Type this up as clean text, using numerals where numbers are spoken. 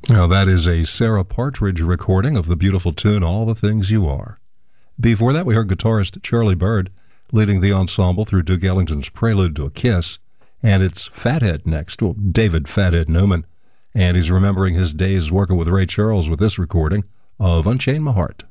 Now, that is a Sarah Partridge recording of the beautiful tune, All the Things You Are. Before that, we heard guitarist Charlie Byrd leading the ensemble through Duke Ellington's Prelude to a Kiss, and it's Fathead next, well, David Fathead Newman, and he's remembering his days working with Ray Charles with this recording of Unchain My Heart.